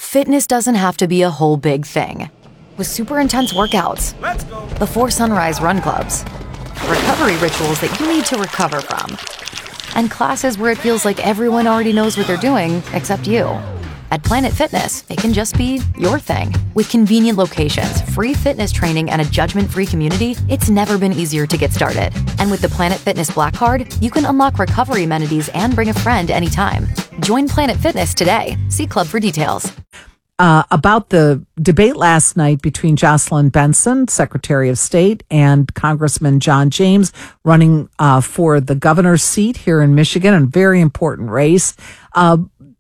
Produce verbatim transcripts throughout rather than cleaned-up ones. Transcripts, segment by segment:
Fitness doesn't have to be a whole big thing. With super intense workouts, Let's go. before sunrise run clubs, recovery rituals that you need to recover from, and classes where it feels like everyone already knows what they're doing except you. At Planet Fitness, it can just be your thing. With convenient locations, free fitness training, and a judgment-free community, it's never been easier to get started. And with the Planet Fitness Black Card, you can unlock recovery amenities and bring a friend anytime. Join Planet Fitness today. See Club for details. Uh, about the debate last night between Jocelyn Benson, Secretary of State, and Congressman John James running uh, for the governor's seat here in Michigan, a very important race. Uh,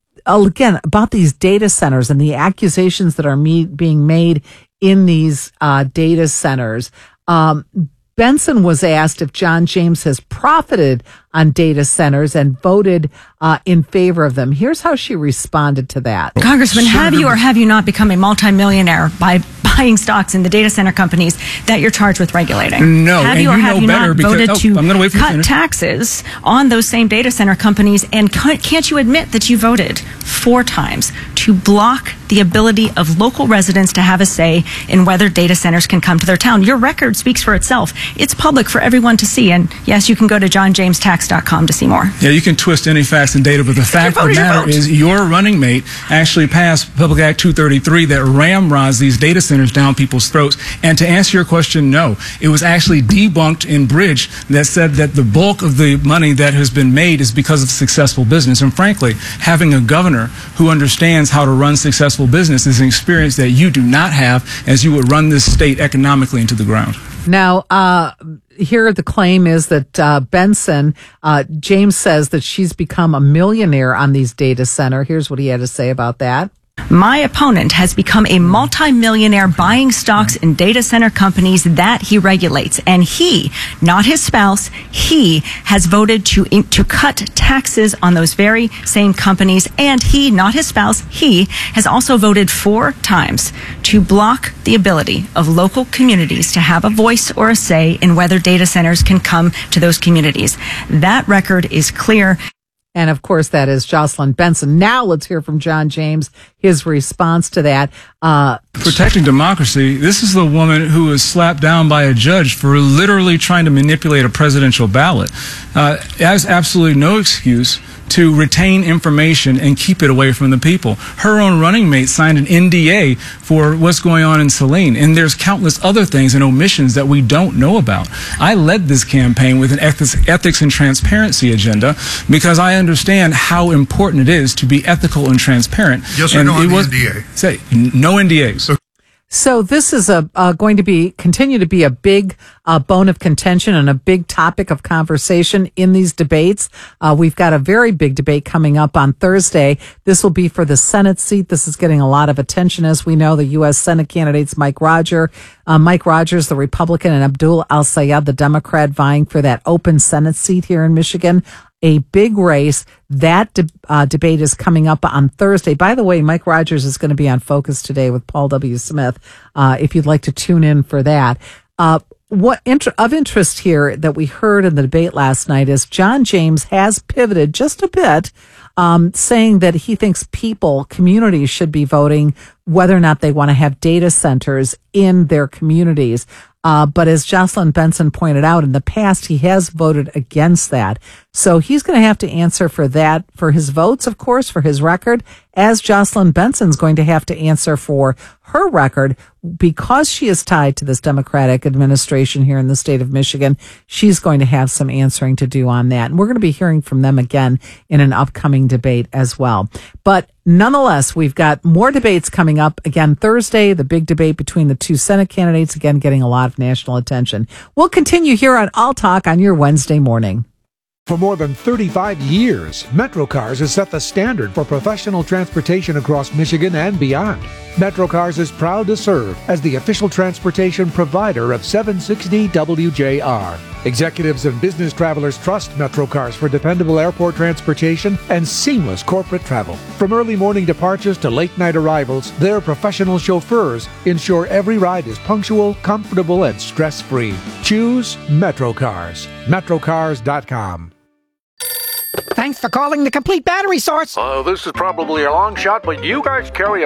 again, about these data centers and the accusations that are me- being made in these uh, data centers. Um, Benson was asked if John James has profited on data centers and voted uh, in favor of them. Here's how she responded to that. Congressman, have you or have you not become a multimillionaire by buying stocks in the data center companies that you're charged with regulating? No, have and you or you have know you better not because- voted oh, to I'm gonna wait for you to cut finish. taxes on those same data center companies? And ca- can't you admit that you voted four times to block the ability of local residents to have a say in whether data centers can come to their town? Your record speaks for itself. It's public for everyone to see. And yes, you can go to john james tax dot com to see more. Yeah, you can twist any facts and data, but the fact of the matter is your running mate actually passed Public Act two thirty-three that ramrods these data centers down people's throats. And to answer your question, no. It was actually debunked in Bridge that said that the bulk of the money that has been made is because of successful business. And frankly, having a governor who understands how to run successful business is an experience that you do not have, as you would run this state economically into the ground. Now, uh, here the claim is that uh, Benson, uh, James says that she's become a millionaire on these data center. Here's what he had to say about that. My opponent has become a multimillionaire buying stocks in data center companies that he regulates. And he, not his spouse, he has voted to to cut taxes on those very same companies. And he, not his spouse, he has also voted four times to block the ability of local communities to have a voice or a say in whether data centers can come to those communities. That record is clear. And of course, that is Jocelyn Benson. Now let's hear from John James, his response to that. Uh, Protecting democracy, this is the woman who was slapped down by a judge for literally trying to manipulate a presidential ballot. Uh, has absolutely no excuse to retain information and keep it away from the people. Her own running mate signed an N D A for what's going on in Saline, and there's countless other things and omissions that we don't know about. I led this campaign with an ethics, ethics and transparency agenda because I understand how important it is to be ethical and transparent. Yes or and no on it the was, N D A? Say, no N D As. Okay. So this is a uh, going to be continue to be a big uh, bone of contention and a big topic of conversation in these debates. Uh, we've got a very big debate coming up on Thursday. This will be for the Senate seat. This is getting a lot of attention, as we know. The U S Senate candidates, Mike Rogers, uh, Mike Rogers, the Republican, and Abdul El-Sayed, the Democrat, vying for that open Senate seat here in Michigan. A big race. That de- uh, debate is coming up on Thursday. By the way, Mike Rogers is going to be on Focus today with Paul W. Smith, uh, if you'd like to tune in for that. Uh, what inter- of interest here that we heard in the debate last night is John James has pivoted just a bit, um, saying that he thinks people, communities should be voting whether or not they want to have data centers in their communities. Uh, but as Jocelyn Benson pointed out, in the past, he has voted against that. So he's going to have to answer for that, for his votes, of course, for his record, as Jocelyn Benson's going to have to answer for her record because she is tied to this Democratic administration here in the state of Michigan. She's going to have some answering to do on that. And we're going to be hearing from them again in an upcoming debate as well. But nonetheless, we've got more debates coming up again Thursday, the big debate between the two Senate candidates, again, getting a lot of national attention. We'll continue here on All Talk on your Wednesday morning. For more than thirty-five years, MetroCars has set the standard for professional transportation across Michigan and beyond. MetroCars is proud to serve as the official transportation provider of seven sixty W J R. Executives and business travelers trust MetroCars for dependable airport transportation and seamless corporate travel. From early morning departures to late night arrivals, their professional chauffeurs ensure every ride is punctual, comfortable, and stress-free. Choose MetroCars. Metrocars dot com. Thanks for calling the Complete Battery Source. Uh, this is probably a long shot, but you guys carry a